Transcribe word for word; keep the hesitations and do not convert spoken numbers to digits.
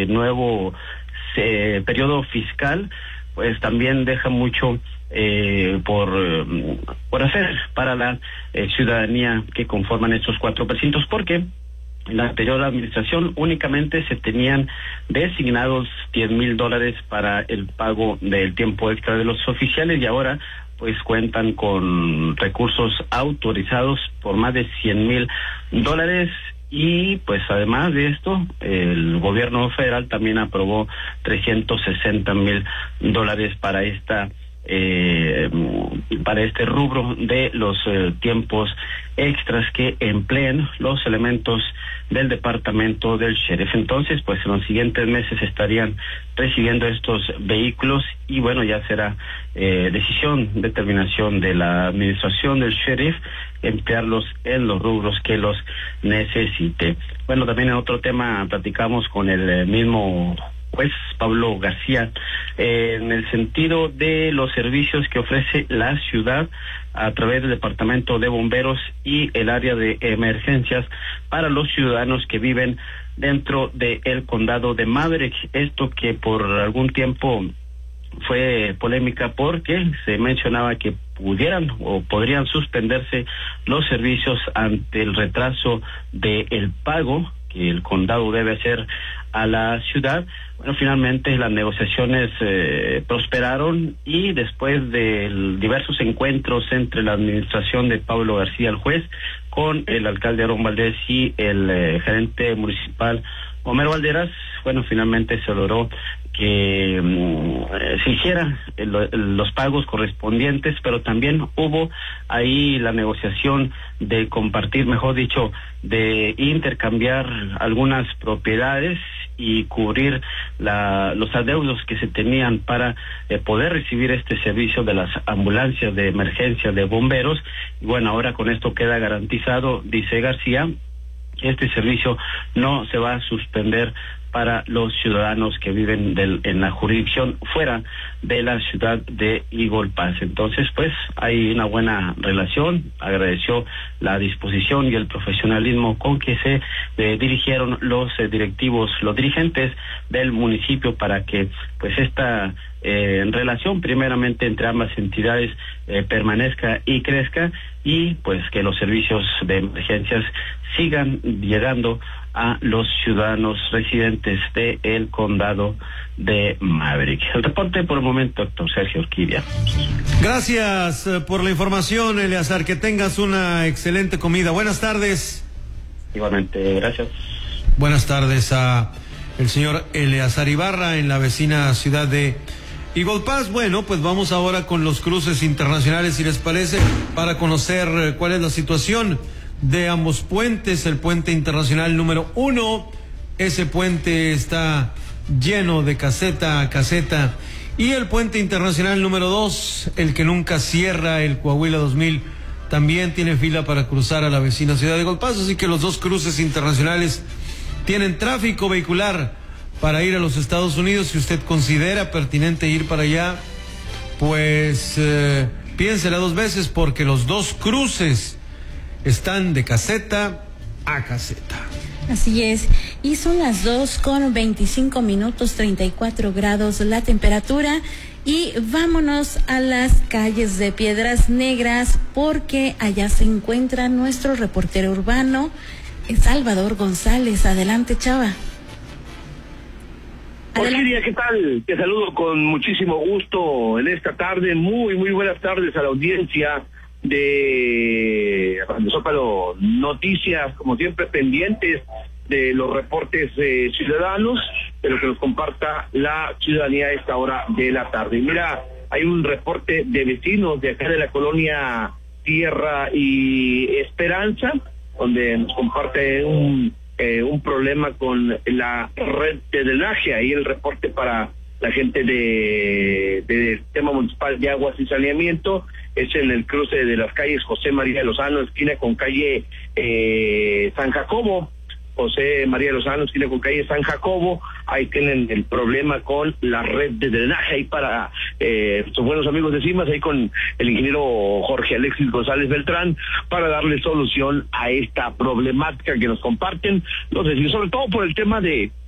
este nuevo eh, periodo fiscal, pues también deja mucho eh, por, por hacer para la eh, ciudadanía que conforman estos cuatro precintos, porque en la anterior administración únicamente se tenían designados diez mil dólares para el pago del tiempo extra de los oficiales, y ahora pues cuentan con recursos autorizados por más de cien mil dólares. Y pues además de esto, el gobierno federal también aprobó trescientos sesenta mil dólares para esta eh, para este rubro de los eh, tiempos extras que empleen los elementos del departamento del sheriff. Entonces, pues en los siguientes meses estarían recibiendo estos vehículos, y bueno, ya será eh, decisión, determinación de la administración del sheriff emplearlos en los rubros que los necesite. Bueno, también en otro tema platicamos con el mismo juez Pablo García, eh, en el sentido de los servicios que ofrece la ciudad a través del Departamento de Bomberos y el área de emergencias para los ciudadanos que viven dentro del condado de Maverick. Esto que por algún tiempo fue polémica porque se mencionaba que pudieran o podrían suspenderse los servicios ante el retraso del pago que el condado debe hacer a la ciudad. Bueno, finalmente las negociaciones eh, prosperaron, y después de diversos encuentros entre la administración de Pablo García, el juez, con el alcalde Aarón Valdez y el eh, gerente municipal Homero Valderas, bueno, finalmente se logró que um, se hicieran el, el, los pagos correspondientes, pero también hubo ahí la negociación de compartir, mejor dicho, de intercambiar algunas propiedades y cubrir la, los adeudos que se tenían para eh, poder recibir este servicio de las ambulancias de emergencia de bomberos. Y bueno, ahora con esto queda garantizado, dice García, este servicio no se va a suspender para los ciudadanos que viven del, en la jurisdicción fuera de la ciudad de Eagle Pass. Entonces, pues, hay una buena relación. Agradeció la disposición y el profesionalismo con que se eh, dirigieron los eh, directivos, los dirigentes del municipio, para que, pues, esta eh, relación, primeramente entre ambas entidades, eh, permanezca y crezca, y, pues, que los servicios de emergencias sigan llegando a los ciudadanos residentes de el condado de Maverick. El reporte por el momento, doctor Sergio Orquídea. Gracias por la información, Eleazar. Que tengas una excelente comida. Buenas tardes. Igualmente, gracias. Buenas tardes a el señor Eleazar Ibarra en la vecina ciudad de Eagle Pass. Bueno, pues vamos ahora con los cruces internacionales, si les parece, para conocer cuál es la situación de ambos puentes. El puente internacional número uno, ese puente está lleno de caseta a caseta, y el puente internacional número dos, el que nunca cierra, el Coahuila dos mil, también tiene fila para cruzar a la vecina ciudad de Eagle Pass. Así que los dos cruces internacionales tienen tráfico vehicular para ir a los Estados Unidos. Si usted considera pertinente ir para allá, pues eh, piénsela dos veces, porque los dos cruces están de caseta a caseta. Así es, y son las dos con veinticinco minutos, treinta y cuatro grados la temperatura, y vámonos a las calles de Piedras Negras, porque allá se encuentra nuestro reportero urbano, Salvador González. Adelante, Chava. Orquídea, ¿qué tal? Te saludo con muchísimo gusto en esta tarde. Muy, muy buenas tardes a la audiencia de Radio Zócalo Noticias, como siempre pendientes de los reportes eh, ciudadanos, de lo que nos comparta la ciudadanía a esta hora de la tarde. Y mira, hay un reporte de vecinos de acá de la colonia Tierra y Esperanza, donde nos comparte un eh, un problema con la red de drenaje. Ahí el reporte para la gente de del Sistema Municipal de Aguas y Saneamiento es en el cruce de las calles José María Lozano, esquina con calle eh, San Jacobo. José María Lozano, esquina con calle San Jacobo. Ahí tienen el problema con la red de drenaje. Ahí para eh, sus buenos amigos de CIMAS, ahí con el ingeniero Jorge Alexis González Beltrán, para darle solución a esta problemática que nos comparten los vecinos, sobre todo por el tema de